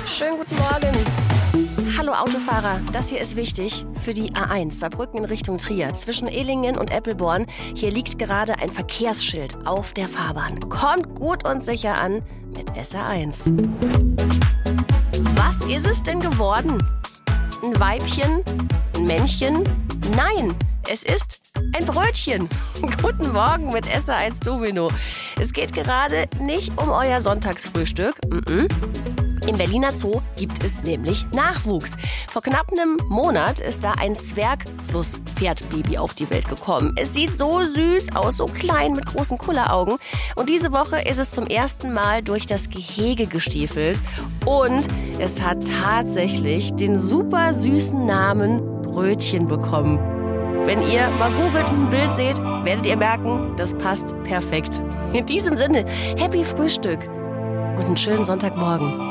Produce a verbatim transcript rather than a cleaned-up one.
Schönen guten Morgen. Hallo Autofahrer, das hier ist wichtig für die A eins Saarbrücken in Richtung Trier. Zwischen Ehlingen und Eppelborn. Hier liegt gerade ein Verkehrsschild auf der Fahrbahn. Kommt gut und sicher an mit S R eins. Was ist es denn geworden? Ein Weibchen? Ein Männchen? Nein, es ist ein Brötchen. Guten Morgen mit S R eins Domino. Es geht gerade nicht um euer Sonntagsfrühstück. Mm-mm. Im Berliner Zoo gibt es nämlich Nachwuchs. Vor knapp einem Monat ist da ein Zwergflusspferdbaby auf die Welt gekommen. Es sieht so süß aus, so klein mit großen Kulleraugen. Und diese Woche ist es zum ersten Mal durch das Gehege gestiefelt. Und es hat tatsächlich den super süßen Namen Brötchen bekommen. Wenn ihr mal googelt und ein Bild seht, werdet ihr merken, das passt perfekt. In diesem Sinne, happy Frühstück und einen schönen Sonntagmorgen.